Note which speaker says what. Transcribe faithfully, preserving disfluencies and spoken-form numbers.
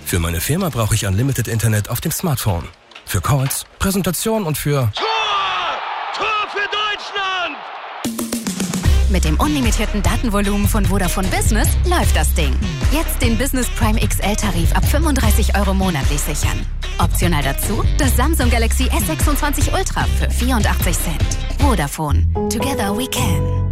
Speaker 1: Für meine Firma brauche ich Unlimited Internet auf dem Smartphone. Für Calls, Präsentation und für...
Speaker 2: Tor! Tor für Deutschland!
Speaker 3: Mit dem unlimitierten Datenvolumen von Vodafone Business läuft das Ding. Jetzt den Business Prime X L-Tarif ab fünfunddreißig Euro monatlich sichern. Optional dazu das Samsung Galaxy S sechsundzwanzig Ultra für vierundachtzig Cent. Vodafone. Together we can.